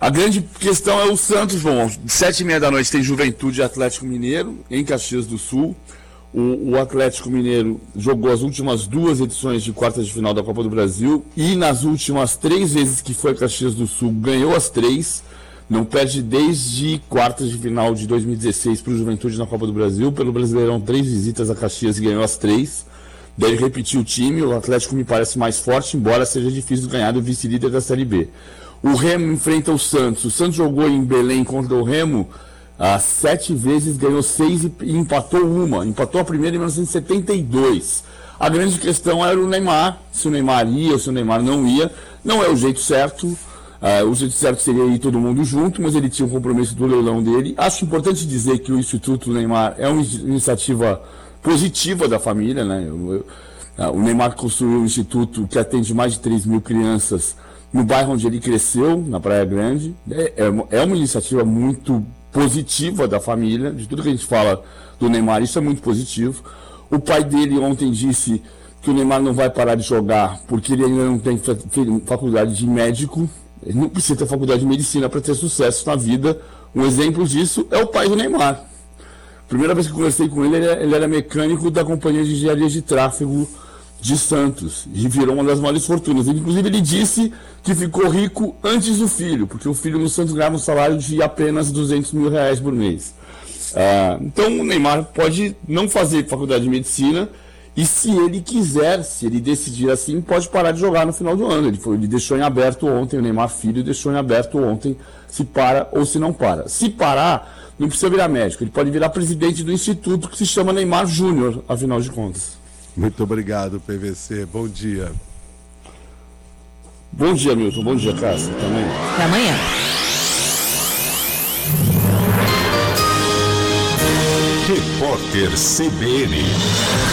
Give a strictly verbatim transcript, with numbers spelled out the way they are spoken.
A grande questão é o Santos, bom, sete e meia da noite tem Juventude e Atlético Mineiro, em Caxias do Sul. O, o Atlético Mineiro jogou as últimas duas edições de quartas de final da Copa do Brasil e nas últimas três vezes que foi a Caxias do Sul ganhou as três. Não perde desde quartas de final de dois mil e dezesseis para o Juventude na Copa do Brasil. Pelo Brasileirão, três visitas a Caxias e ganhou as três. Deve repetir o time. O Atlético me parece mais forte, embora seja difícil ganhar do vice-líder da Série B. O Remo enfrenta o Santos. O Santos jogou em Belém contra o Remo ah, sete vezes, ganhou seis e, e empatou uma. Empatou a primeira em mil novecentos e setenta e dois. A grande questão era o Neymar. Se o Neymar ia ou se o Neymar não ia. Não é o jeito certo. Uh, o jeito certo seria ir todo mundo junto, mas ele tinha um compromisso do leilão dele. Acho importante dizer que o Instituto Neymar é uma iniciativa positiva da família, né? Eu, eu, uh, o Neymar construiu um instituto que atende mais de três mil crianças no bairro onde ele cresceu, na Praia Grande. É, é, é uma iniciativa muito positiva da família, de tudo que a gente fala do Neymar, isso é muito positivo. O pai dele ontem disse que o Neymar não vai parar de jogar porque ele ainda não tem faculdade de médico. Ele não precisa ter faculdade de medicina para ter sucesso na vida. Um exemplo disso é o pai do Neymar. Primeira vez que eu conversei com ele, ele era, ele era mecânico da Companhia de Engenharia de Tráfego de Santos. E virou uma das maiores fortunas. Ele, inclusive, ele disse que ficou rico antes do filho, porque o filho no Santos ganhava um salário de apenas duzentos mil reais por mês. Ah, então o Neymar pode não fazer faculdade de medicina. E se ele quiser, se ele decidir assim, pode parar de jogar no final do ano. Ele, foi, ele deixou em aberto ontem, o Neymar Filho deixou em aberto ontem se para ou se não para. Se parar, não precisa virar médico, ele pode virar presidente do instituto que se chama Neymar Júnior, afinal de contas. Muito obrigado, P V C. Bom dia. Bom dia, Milton. Bom dia, Cássio. Até amanhã. Até amanhã. Repórter C B N.